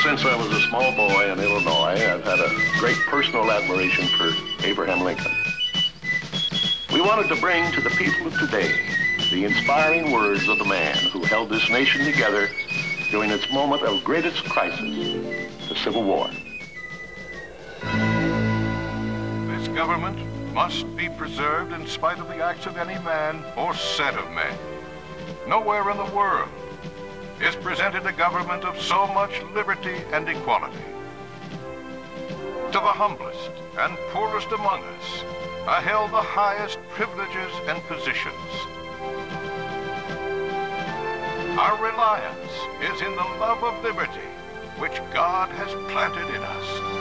since I was a small boy in Illinois, I've had a great personal admiration for Abraham Lincoln. We wanted to bring to the people of today the inspiring words of the man who held this nation together during its moment of greatest crisis, the Civil War. This government must be preserved in spite of the acts of any man or set of men. Nowhere in the world is presented a government of so much liberty and equality. To the humblest and poorest among us are held the highest privileges and positions. Our reliance is in the love of liberty which God has planted in us.